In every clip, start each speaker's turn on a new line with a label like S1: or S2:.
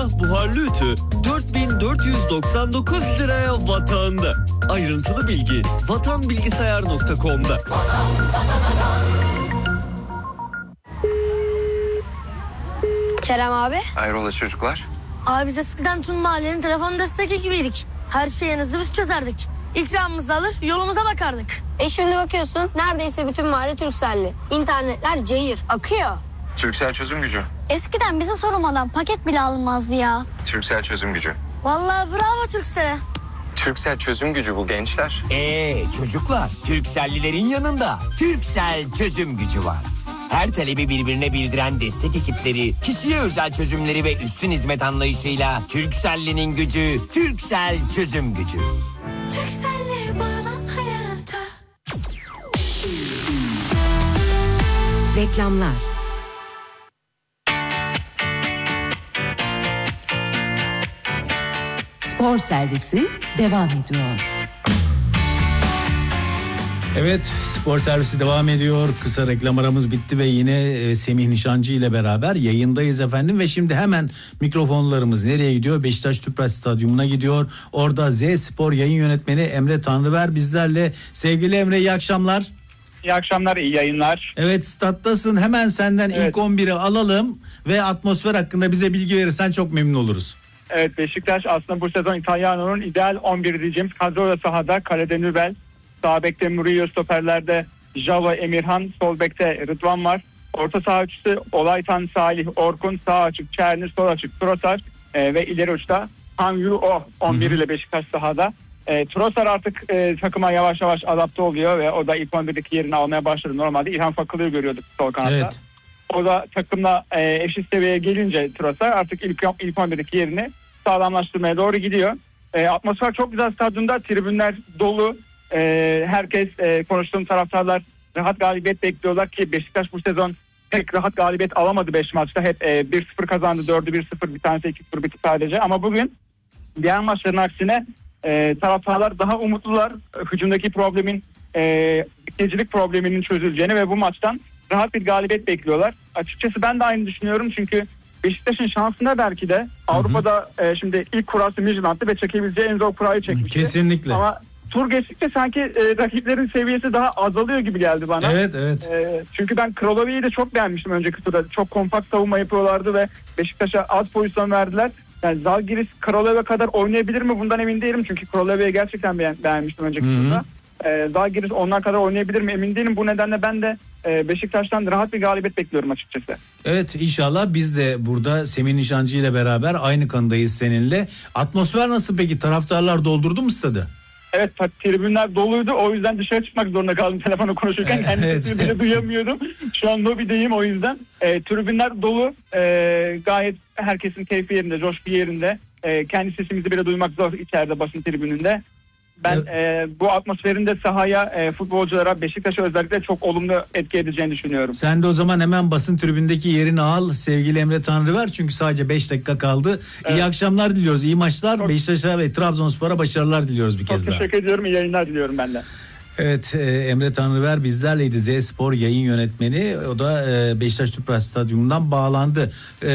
S1: tezgah buharlı ütü 4.499 liraya Vatan'da. Ayrıntılı bilgi vatanbilgisayar.com'da.
S2: Kerem abi.
S3: Hayrola çocuklar?
S4: Abi biz eskiden tüm mahallenin telefon destek ekibiydik. Her şeyi hızlı biz çözerdik. İkramımızı alır yolumuza bakardık.
S2: Şimdi bakıyorsun neredeyse bütün mahalle Turkcell'li. İnternetler cayır akıyor.
S3: Turkcell çözüm gücü.
S5: Eskiden bize sorulmadan paket bile alınmazdı ya.
S3: Turkcell çözüm gücü.
S4: Vallahi bravo Turkcell'e.
S3: Turkcell çözüm gücü bu gençler.
S6: Çocuklar, Turkcell'lilerin yanında Turkcell çözüm gücü var. Her talebi birbirine bildiren destek ekipleri, kişiye özel çözümleri ve üstün hizmet anlayışıyla Turkcell'linin gücü, Turkcell çözüm gücü.
S4: Turkcell'le bağlan hayata.
S7: Reklamlar. Spor servisi devam ediyor.
S8: Evet, spor servisi devam ediyor. Kısa reklam aramız bitti ve yine Semih Nişancı ile beraber yayındayız efendim. Ve şimdi hemen mikrofonlarımız nereye gidiyor? Beşiktaş Tüpraş Stadyumuna gidiyor. Orada Z Spor yayın yönetmeni Emre Tanrıver bizlerle. Sevgili Emre, iyi akşamlar.
S9: İyi akşamlar, iyi yayınlar.
S8: Evet, stattasın. Hemen senden ilk 11'i alalım ve atmosfer hakkında bize bilgi verirsen çok memnun oluruz.
S9: Evet, Beşiktaş aslında bu sezon İtalyano'nun ideal 11 diyeceğimiz kadroyla sahada. Kalede Nübel, sağ bekte Murillo, stoperlerde Java, Emirhan, sol bekte Rıdvan var. Orta saha üçlüsü Olaytan, Salih, Orkun, sağ açık Çerni, sol açık Trossard ve ileri uçta Han Yu-Oh 11 ile Beşiktaş sahada. Trossard artık takıma yavaş yavaş adapte oluyor ve o da ilk 11'deki yerini almaya başladı. Normalde İlhan Fakılı'yı görüyorduk sol kanatta. Evet. O da takımla eşit seviyeye gelince Trossard artık ilk 11'deki yerini sağlamlaştırmaya doğru gidiyor. Atmosfer çok güzel stadyumda, tribünler dolu. Herkes, konuştuğum taraftarlar rahat galibiyet bekliyorlar ki Beşiktaş bu sezon pek rahat galibiyet alamadı 5 maçta. Hep 1-0 kazandı, 4'ü 1-0, bir tanesi 2-0 bitti sadece. Ama bugün diğer maçların aksine taraftarlar daha umutlular. Hücumdaki problemin, bitiricilik probleminin çözüleceğini ve bu maçtan rahat bir galibiyet bekliyorlar. Açıkçası ben de aynı düşünüyorum çünkü Beşiktaş'ın şansında belki de Avrupa'da şimdi ilk kurası Midtjylland'tı ve çekebileceği en zor kurayı çekmişti.
S8: Kesinlikle.
S9: Ama tur geçtikçe sanki rakiplerin seviyesi daha azalıyor gibi geldi bana.
S8: Evet.
S9: Çünkü ben Kralovi'yi de çok beğenmiştim önceki turda. Çok kompakt savunma yapıyorlardı ve Beşiktaş'a az pozisyon verdiler. Yani Zalgiris Kralovi kadar oynayabilir mi? Bundan emin değilim. Çünkü Kralovi'yi gerçekten beğenmiştim önceki turda. Zalgiris onlar kadar oynayabilir mi? Emin değilim. Bu nedenle ben de Beşiktaş'tan rahat bir galibiyet bekliyorum açıkçası.
S8: Evet, inşallah biz de burada Semih Nişancı ile beraber aynı kanıdayız seninle. Atmosfer nasıl peki? Taraftarlar doldurdu mu stadı?
S9: Evet, tribünler doluydu. O yüzden dışarı çıkmak zorunda kaldım telefonu konuşurken. Kendi sesimi bile duyamıyordum. Şu an lobideyim o yüzden. Tribünler dolu. Gayet herkesin keyfi yerinde, coşku yerinde. Kendi sesimizi bile duymak zor içeride basın tribününde. Ben bu atmosferin de sahaya, futbolculara, Beşiktaş'a özellikle çok olumlu etki edeceğini düşünüyorum.
S8: Sen de o zaman hemen basın tribündeki yerini al sevgili Emre Tanrıver. Çünkü sadece 5 dakika kaldı. Evet. İyi akşamlar diliyoruz, iyi maçlar. Beşiktaş'a ve Trabzonspor'a başarılar diliyoruz bir kez daha.
S9: Çok teşekkür ediyorum, iyi yayınlar diliyorum ben de.
S8: Evet, Emre Tanrıver bizlerleydi, Z Spor yayın yönetmeni. O da Beşiktaş Tüpraş Stadyumu'ndan bağlandı.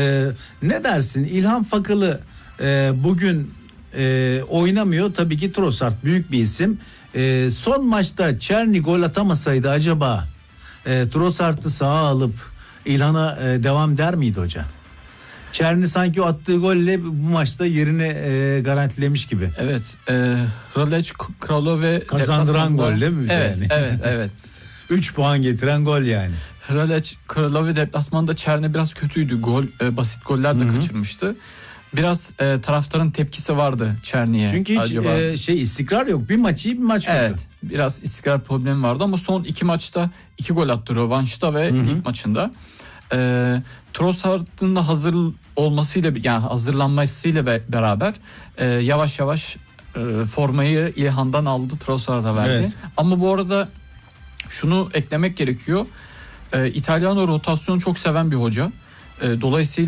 S8: Ne dersin? İlhan Fakılı bugün oynamıyor. Tabii ki Trossard büyük bir isim. Son maçta Çerni gol atamasaydı acaba Trossard'ı sağa alıp İlhan'a devam der miydi hoca? Çerni sanki o attığı golle bu maçta yerini garantilemiş gibi.
S10: Evet. Hralić Kralove
S8: kazandıran gol değil mi?
S10: Evet,
S8: yani?
S10: evet.
S8: 3 puan getiren gol yani.
S10: Hralić Kralove deplasmanda Çerni biraz kötüydü. Basit goller de kaçırmıştı. Biraz taraftarın tepkisi vardı Çerni'ye.
S8: Çünkü hiç istikrar yok. Bir maç iyi, bir maç kötü.
S10: Evet. Biraz istikrar problemi vardı ama son 2 maçta 2 gol attı rövanşta ve lig maçında. Trossard'ın da hazır olmasıyla, yani hazırlanmasıyla beraber yavaş yavaş formayı İlhan'dan aldı, Trossard'a verdi. Evet. Ama bu arada şunu eklemek gerekiyor. İtalyano rotasyonu çok seven bir hoca. Dolayısıyla